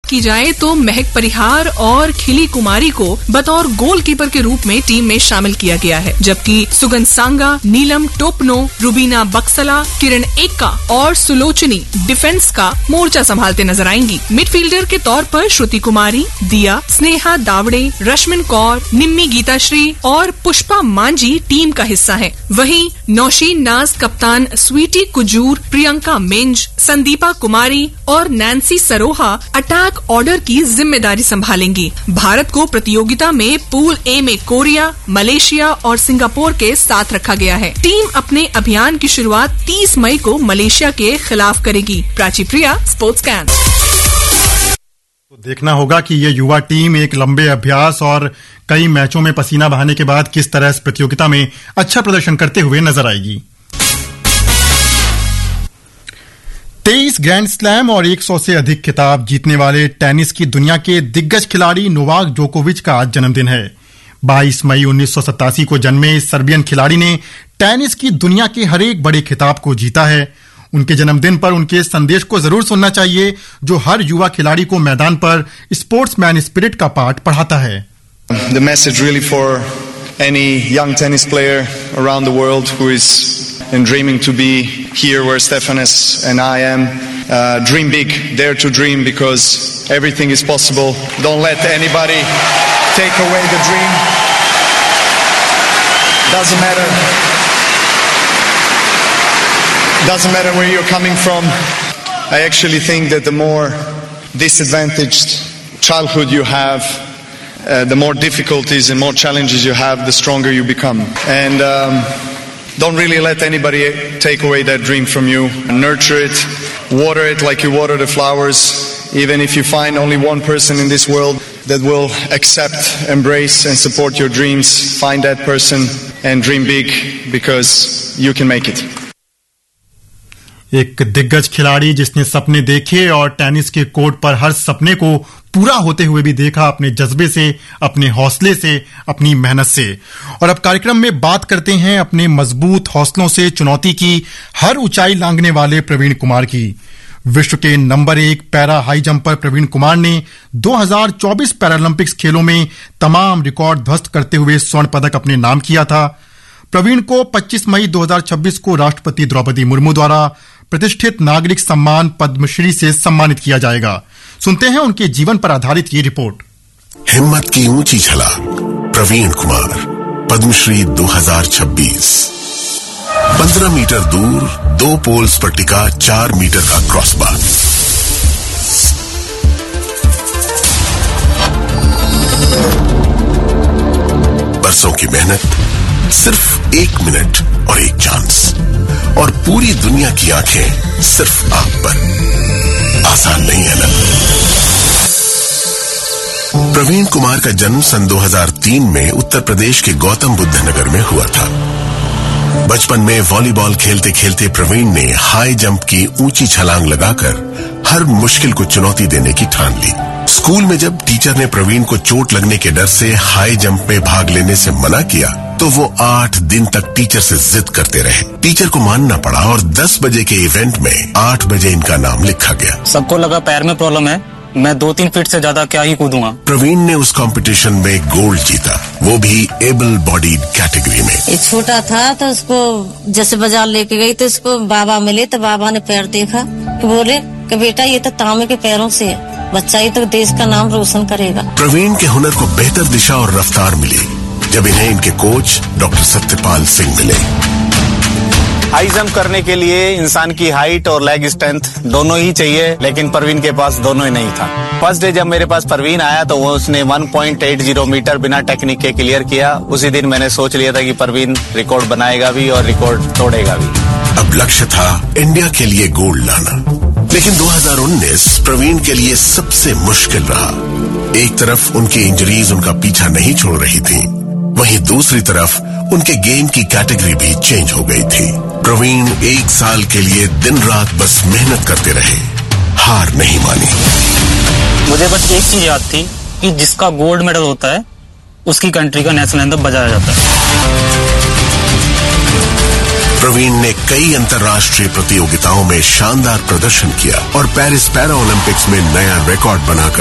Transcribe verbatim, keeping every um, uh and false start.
की जाए तो महक परिहार और खिली कुमारी को बतौर गोलकीपर के रूप में टीम में शामिल किया गया है, जबकि सुगन सांगा, नीलम टोपनो, रुबीना बक्सला, किरण एक्का और सुलोचनी डिफेंस का मोर्चा संभालते नजर आएंगी। मिडफील्डर के तौर पर श्रुति कुमारी, दिया, स्नेहा दावड़े, रश्मिन कौर, निम्मी गीताश्री और पुष्पा मांझी टीम का हिस्सा है। वहीं नौशीन नाज कप्तान, स्वीटी कुजूर, प्रियंका मिंज, संदीपा कुमारी और नैन्सी सरोहा अटैक ऑर्डर की जिम्मेदारी संभालेंगी। भारत को प्रतियोगिता में पूल ए में कोरिया, मलेशिया और सिंगापुर के साथ रखा गया है। टीम अपने अभियान की शुरुआत तीस मई को मलेशिया के खिलाफ करेगी। प्राची प्रिया, स्पोर्ट्स कैन। तो देखना होगा कि ये युवा टीम एक लंबे अभ्यास और कई मैचों में पसीना बहाने के बाद किस तरह इस प्रतियोगिता में अच्छा प्रदर्शन करते हुए नजर आएगी। तेईस ग्रैंड स्लैम और सौ से अधिक खिताब जीतने वाले टेनिस की दुनिया के दिग्गज खिलाड़ी नोवाक जोकोविच का आज जन्मदिन है। बाईस मई उन्नीस सौ सतासी को जन्मे इस सर्बियन खिलाड़ी ने टेनिस की दुनिया के हर एक बड़े खिताब को जीता है। उनके जन्मदिन पर उनके संदेश को जरूर सुनना चाहिए, जो हर युवा खिलाड़ी को मैदान पर स्पोर्ट्समैन स्पिरिट का पाठ पढ़ाता है। The message really for any young tennis player around the world who is and dreaming to be here where Stefanos and I am. Uh, dream big, dare to dream, because everything is possible. Don't let anybody take away the dream. Doesn't matter. Doesn't matter where you're coming from. I actually think that the more disadvantaged childhood you have, uh, the more difficulties and more challenges you have, the stronger you become. And um, don't really let anybody take away that dream from you. Nurture it, water it like you water the flowers. Even if you find only one person in this world that will accept, embrace and support your dreams, find that person and dream big, because you can make it. एक दिग्गज खिलाड़ी जिसने सपने देखे और tennis के court पर हर सपने को पूरा होते हुए भी देखा, अपने जज्बे से, अपने हौसले से, अपनी मेहनत से। और अब कार्यक्रम में बात करते हैं अपने मजबूत हौसलों से चुनौती की हर ऊंचाई लांघने वाले प्रवीण कुमार की। विश्व के नंबर एक para high jumper Praveen Kumar ने दो हज़ार चौबीस पैरालंपिक्स खेलों में तमाम रिकॉर्ड ध्वस्त करते हुए स्वर्ण पदक अपने नाम किया था। प्रवीण को पच्चीस मई दो हज़ार छब्बीस को राष्ट्रपति द्रौपदी मुर्मू द्वारा प्रतिष्ठित नागरिक सम्मान पद्मश्री से सम्मानित किया जाएगा। सुनते हैं उनके जीवन पर आधारित ये रिपोर्ट। हिम्मत की ऊंची छलांग, प्रवीण कुमार, पद्मश्री दो हज़ार छब्बीस। पंद्रह मीटर दूर दो पोल्स पर टिका चार मीटर का क्रॉसबार। बरसों की मेहनत, सिर्फ एक मिनट और एक चांस, और पूरी दुनिया की आंखें सिर्फ आप पर। आसान नहीं है ना? प्रवीण कुमार का जन्म सन दो हज़ार तीन में उत्तर प्रदेश के गौतम बुद्ध नगर में हुआ था। बचपन में वॉलीबॉल खेलते खेलते प्रवीण ने हाई जंप की ऊंची छलांग लगाकर हर मुश्किल को चुनौती देने की ठान ली। स्कूल में जब टीचर ने प्रवीण को चोट लगने के डर से हाई जंप में भाग लेने से मना किया, तो वो आठ दिन तक टीचर से जिद करते रहे। टीचर को मानना पड़ा और दस बजे के इवेंट में आठ बजे इनका नाम लिखा गया। सबको लगा पैर में प्रॉब्लम है, मैं दो तीन फीट से ज्यादा क्या ही कूदूंगा। प्रवीण ने उस कंपटीशन में गोल्ड जीता, वो भी एबल बॉडीड कैटेगरी में। ये छोटा था तो उसको जैसे बाजार लेके गई तो उसको बाबा मिले, तो बाबा ने पैर देखा, बोले कि बेटा ये तो तांबे के पैरों से है, बच्चा ये तो देश का नाम रोशन करेगा। प्रवीण के हुनर को बेहतर दिशा और रफ्तार मिली जब इन्हें इनके कोच डॉक्टर सत्यपाल सिंह मिले। हाई जंप करने के लिए इंसान की हाइट और लेग स्ट्रेंथ दोनों ही चाहिए, लेकिन परवीन के पास दोनों ही नहीं था। फर्स्ट डे जब मेरे पास परवीन आया तो वो उसने एक पॉइंट आठ शून्य मीटर बिना टेक्निक के क्लियर किया। उसी दिन मैंने सोच लिया था कि परवीन रिकॉर्ड बनाएगा भी और रिकॉर्ड तोड़ेगा भी। अब लक्ष्य था इंडिया के लिए गोल्ड लाना, लेकिन दो हज़ार उन्नीस प्रवीण के लिए सबसे मुश्किल रहा। एक तरफ उनकी इंजरीज उनका पीछा नहीं छोड़ रही थी, वहीं दूसरी तरफ उनके गेम की कैटेगरी भी चेंज हो गई थी। प्रवीण एक साल के लिए दिन रात बस मेहनत करते रहे, हार नहीं मानी। मुझे बस एक चीज याद थी कि जिसका गोल्ड मेडल होता है उसकी कंट्री का नेशनल एंथम बजाया जाता है। प्रवीण ने कई अंतर्राष्ट्रीय प्रतियोगिताओं में शानदार प्रदर्शन किया और पेरिस पैरा ओलंपिक्स में नया रिकॉर्ड बनाकर